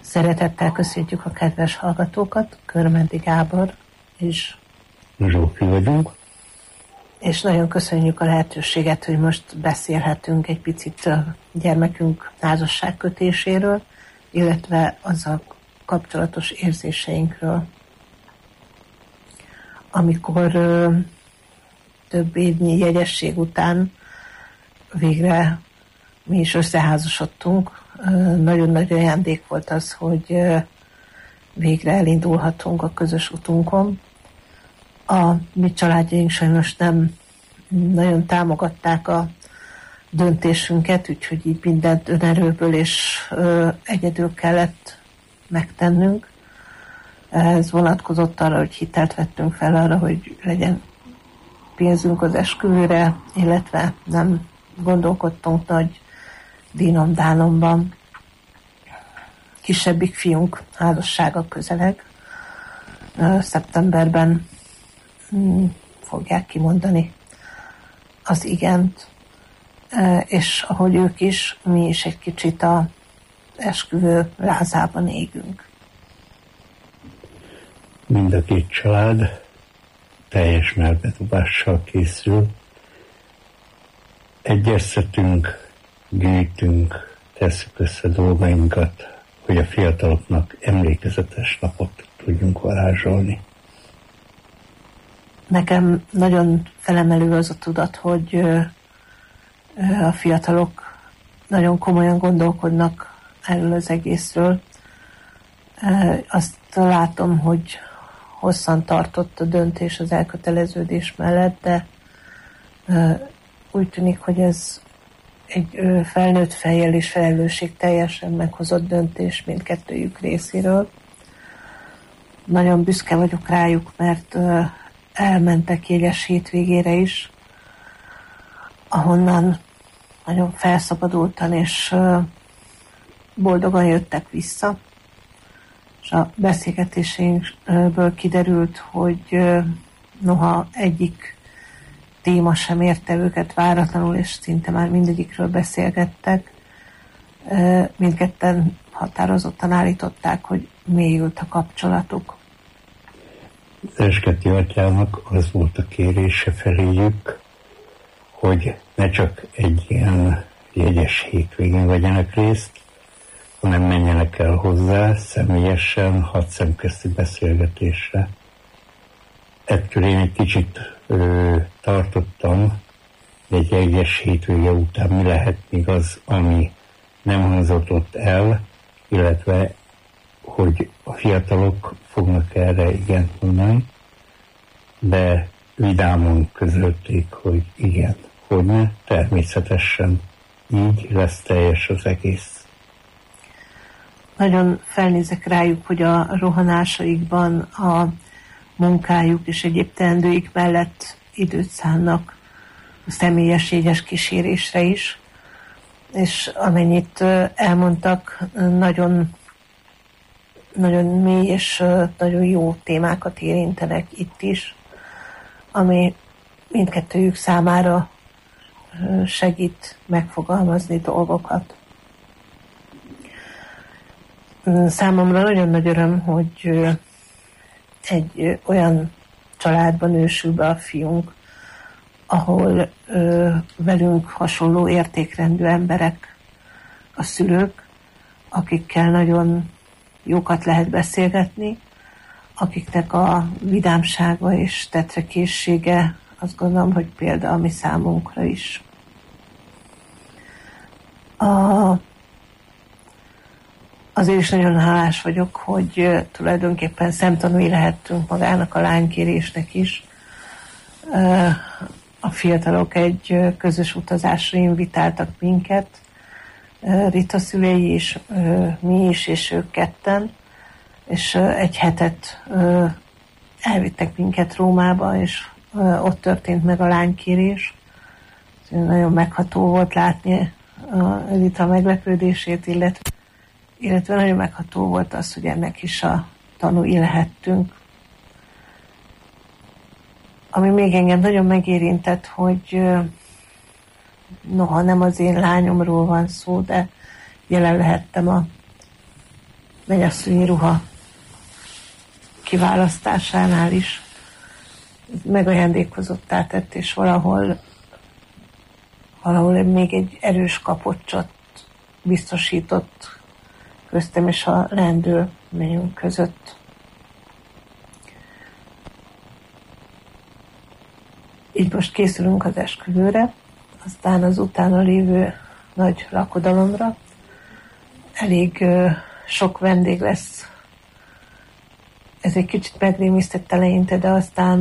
Szeretettel köszöntjük a kedves hallgatókat, Körmendi Gábor és Zsófi vagyunk. És nagyon köszönjük a lehetőséget, hogy most beszélhetünk egy picit a gyermekünk házasságkötéséről, illetve azzal kapcsolatos érzéseinkről. Amikor több évnyi jegyesség után végre mi is összeházasodtunk, nagyon nagy ajándék volt az, hogy végre elindulhatunk a közös utunkon. A mi családjaink sajnos nem nagyon támogatták a döntésünket, úgyhogy így mindent önerőből és egyedül kellett megtennünk. Ez vonatkozott arra, hogy hitelt vettünk fel arra, hogy legyen pénzünk az esküvőre, illetve nem gondolkodtunk nagy dínom-dánomban. Kisebbik fiunk házassága közeleg. Szeptemberben fogják kimondani az igent, és ahogy ők is, mi is egy kicsit a esküvő lázában égünk. Mind a két család teljes melbedobással készül. Egyeztetünk, gyűjtünk, tesszük össze dolgainkat, hogy a fiataloknak emlékezetes napot tudjunk varázsolni. Nekem nagyon felemelő az a tudat, hogy a fiatalok nagyon komolyan gondolkodnak erről az egészről. Azt látom, hogy hosszan tartott a döntés az elköteleződés mellett, de úgy tűnik, hogy ez egy felnőtt fejjel és felelősség teljesen meghozott döntés mindkettőjük részéről. Nagyon büszke vagyok rájuk, mert elmentek jegyes hétvégére is, ahonnan nagyon felszabadultan és boldogan jöttek vissza. És a beszélgetéseinkből kiderült, hogy noha egyik téma sem érte őket váratlanul, és szinte már mindegyikről beszélgettek, mindketten határozottan állították, hogy mélyült a kapcsolatuk. Esketi atyának az volt a kérése feléjük, hogy ne csak egy ilyen jegyes hétvégén vegyenek részt, hanem menjenek el hozzá személyesen, 6 szemközti beszélgetésre. Ettől én egy kicsit tartottam, egy jegyes hétvége után mi lehet még az, ami nem hangzott ott el, illetve hogy a fiatalok fognak erre igent mondani, de vidámon közölték, hogy igen, hogyne, természetesen így lesz teljes az egész. Nagyon felnézek rájuk, hogy a rohanásaikban, a munkájuk és egyéb teendőik mellett időt szánnak a személyes jegyes kísérésre is, és amennyit elmondtak, nagyon mély és nagyon jó témákat érintenek itt is, ami mindkettőjük számára segít megfogalmazni dolgokat. Számomra nagyon nagy öröm, hogy egy olyan családban ősül be a fiunk, ahol velünk hasonló értékrendű emberek a szülők, akikkel nagyon jókat lehet beszélgetni, akiknek a vidámsága és tetrekészsége, azt gondolom, hogy példa a mi számunkra is. Azért is nagyon hálás vagyok, hogy tulajdonképpen szemtanúi lehettünk magának a lánykérésnek is. A fiatalok egy közös utazásra invitáltak minket, Rita szülei is, mi is, és ők ketten, és egy hetet elvittek minket Rómába, és ott történt meg a lánykérés. Nagyon megható volt látni a Rita meglepődését, illetve nagyon megható volt az, hogy ennek is a tanúi lehettünk. Ami még engem nagyon megérintett, hogy noha nem az én lányomról van szó, de jelen lehettem a mennyasszonyi ruha kiválasztásánál is megajándékozottá tett, és valahol még egy erős kapocsot biztosított köztem és a leendő mennyünk között. Így most készülünk az esküvőre, aztán az utána lévő nagy lakodalomra. Elég sok vendég lesz. Ez egy kicsit megrémisztett eleinte, de aztán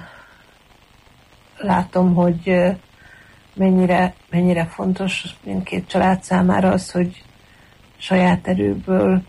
látom, hogy mennyire fontos mindkét család számára az, hogy saját erőből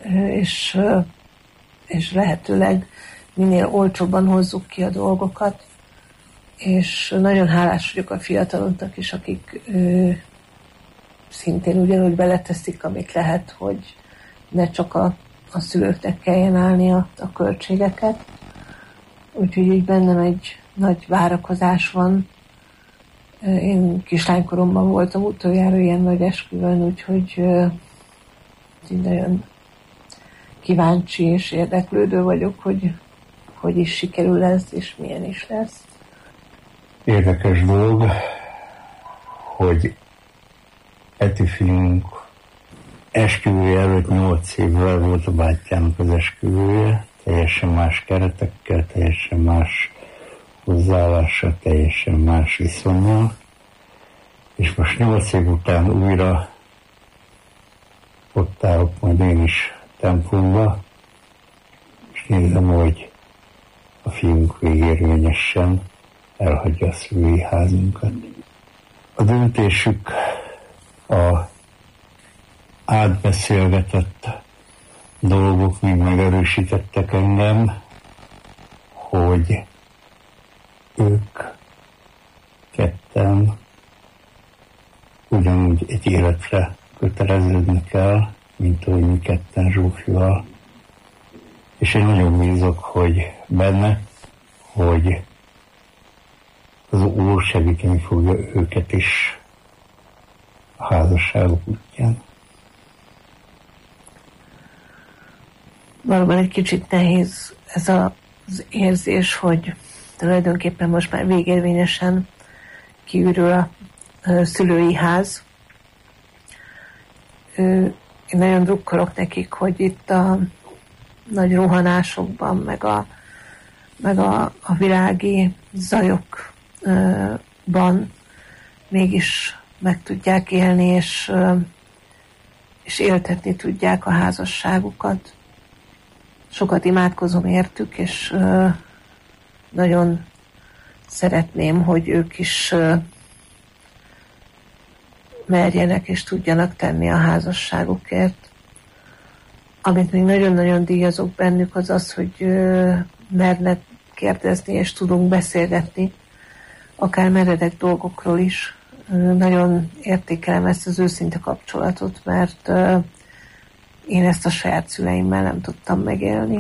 és lehetőleg minél olcsóbban hozzuk ki a dolgokat, és nagyon hálás vagyok a fiataloknak is, akik szintén ugyanúgy beleteszik, amit lehet, hogy ne csak a szülőknek kelljen állni a költségeket. Úgyhogy így bennem egy nagy várakozás van. Én kislánykoromban voltam utoljára ilyen nagy esküvőn, úgyhogy nagyon kíváncsi és érdeklődő vagyok, hogy is sikerül ez, és milyen is lesz. Érdekes dolog, hogy Eti fiunk esküvője előtt 8 évvel volt a bátyjának az esküvője, teljesen más keretekkel, teljesen más hozzáállással, teljesen más viszonnyal, és most 8 év után újra ott állok majd én is templomba, és nézem, hogy a fiunk végérvényesen elhagyja a szülői házunkat. A döntésük, a átbeszélgetett dolgok még megerősítettek engem, hogy ők ketten ugyanúgy egy életre köteleződnek el, mint ahogy mi ketten Zsófival. És én nagyon bízok, hogy benne, hogy az Úr segíteni fogja őket is a házasságok útján. Valóban egy kicsit nehéz ez az érzés, hogy tulajdonképpen most már végérvényesen kiürül a szülői ház. Én nagyon drukkolok nekik, hogy itt a nagy rohanásokban, meg a világi zajokban mégis meg tudják élni, és éltetni tudják a házasságukat. Sokat imádkozom értük, és nagyon szeretném, hogy ők is merjenek és tudjanak tenni a házasságukért. Amit még nagyon-nagyon díjazok bennük, az az, hogy mernek kérdezni, és tudunk beszélgetni, akár meredek dolgokról is. Nagyon értékelem ezt az őszinte kapcsolatot, mert én ezt a saját szüleimmel nem tudtam megélni.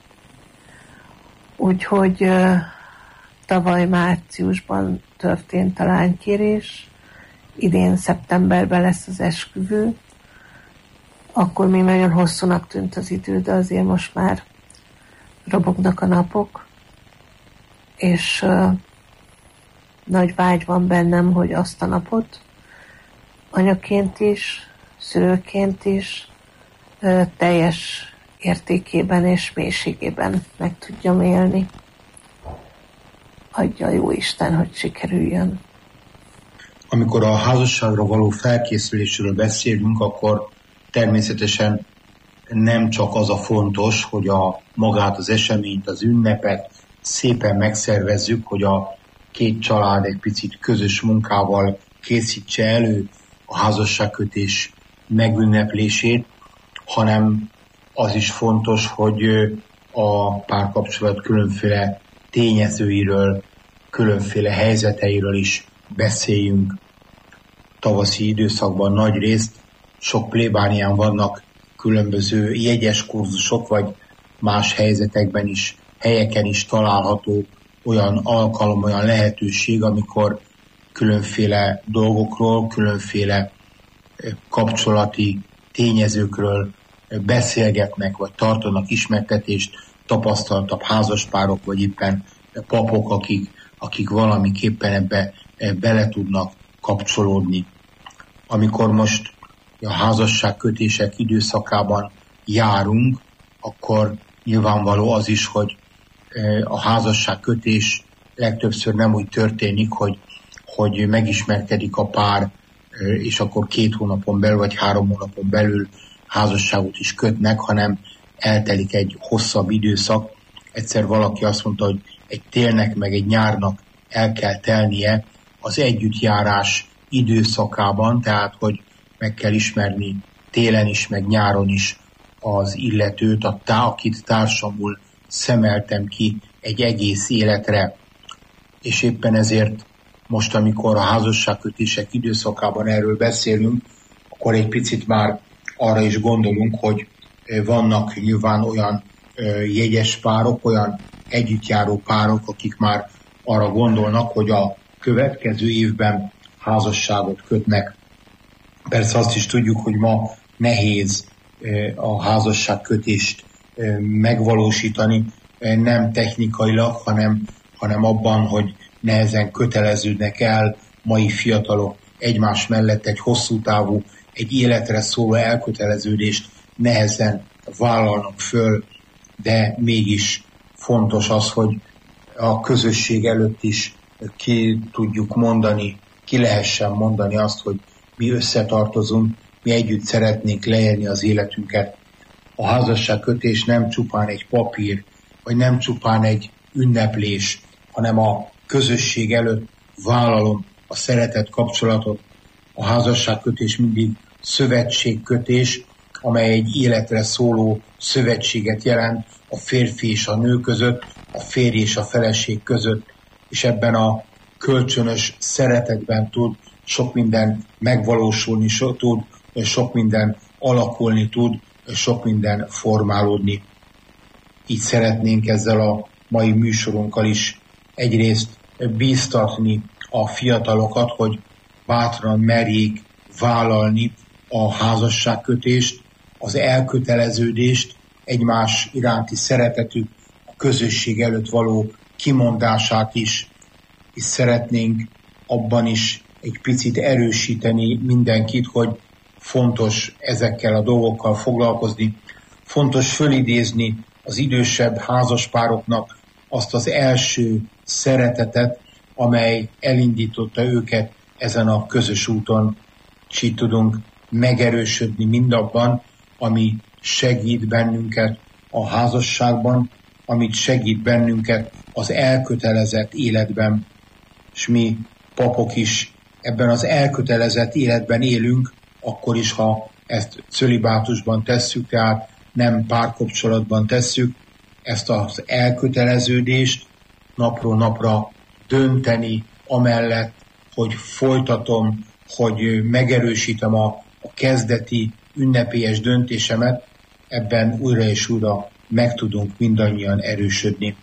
Úgyhogy tavaly márciusban történt a lánykérés, idén szeptemberben lesz az esküvő. Akkor még nagyon hosszúnak tűnt az idő, de azért most már robognak a napok, és nagy vágy van bennem, hogy azt a napot anyaként is, szülőként is teljes értékében és mélységében meg tudjam élni. Adja a Jóisten, hogy sikerüljön. Amikor a házasságra való felkészülésről beszélünk, akkor természetesen nem csak az a fontos, hogy magát az eseményt, az ünnepet szépen megszervezzük, hogy a két család egy picit közös munkával készítse elő a házasságkötés megünneplését, hanem az is fontos, hogy a párkapcsolat különféle tényezőiről, különféle helyzeteiről is beszéljünk. Tavaszi időszakban nagy részt sok plébánián vannak különböző jegyes kurzusok, vagy más helyzetekben is, helyeken is található olyan alkalom, olyan lehetőség, amikor különféle dolgokról, különféle kapcsolati tényezőkről beszélgetnek, vagy tartanak ismertetést tapasztaltabb házaspárok, vagy éppen papok, akik valamiképpen ebbe bele tudnak kapcsolódni. Amikor most a házasságkötések időszakában járunk, akkor nyilvánvaló az is, hogy a házasságkötés legtöbbször nem úgy történik, hogy megismerkedik a pár, és akkor 2 hónapon belül, vagy 3 hónapon belül házasságot is kötnek, hanem eltelik egy hosszabb időszak. Egyszer valaki azt mondta, hogy egy télnek meg egy nyárnak el kell telnie az együttjárás időszakában, tehát hogy meg kell ismerni télen is, meg nyáron is az illetőt, akit társamul szemeltem ki egy egész életre. És éppen ezért most, amikor a házasságkötések időszakában erről beszélünk, akkor egy picit már arra is gondolunk, hogy vannak nyilván olyan jegyes párok, olyan együttjáró párok, akik már arra gondolnak, hogy a következő évben házasságot kötnek. Persze azt is tudjuk, hogy ma nehéz a házasságkötést megvalósítani, nem technikailag, hanem abban, hogy nehezen köteleződnek el mai fiatalok egymás mellett egy hosszú távú, egy életre szóló elköteleződést nehezen vállalnak föl, de mégis fontos az, hogy a közösség előtt is ki lehessen mondani azt, hogy mi összetartozunk, mi együtt szeretnénk leélni az életünket. A házasságkötés nem csupán egy papír, vagy nem csupán egy ünneplés, hanem a közösség előtt vállalom a szeretet kapcsolatot. A házasságkötés mindig szövetségkötés, amely egy életre szóló szövetséget jelent a férfi és a nő között, a férj és a feleség között, és ebben a kölcsönös szeretetben tud sok minden megvalósulni, tud sok minden alakulni, tud sok minden formálódni. Így szeretnénk ezzel a mai műsorunkkal is egyrészt bíztatni a fiatalokat, hogy bátran merjék vállalni a házasságkötést, az elköteleződést, egymás iránti szeretetük, a közösség előtt való kimondását is, és szeretnénk abban is egy picit erősíteni mindenkit, hogy fontos ezekkel a dolgokkal foglalkozni, fontos fölidézni az idősebb házaspároknak azt az első szeretetet, amely elindította őket ezen a közös úton, és így tudunk megerősödni mindabban, ami segít bennünket a házasságban, amit segít bennünket az elkötelezett életben. És mi papok is ebben az elkötelezett életben élünk, akkor is, ha ezt cölibátusban tesszük, tehát nem párkapcsolatban tesszük, ezt az elköteleződést napról napra dönteni amellett, hogy folytatom, hogy megerősítem a kezdeti ünnepélyes döntésemet, ebben újra és újra meg tudunk mindannyian erősödni.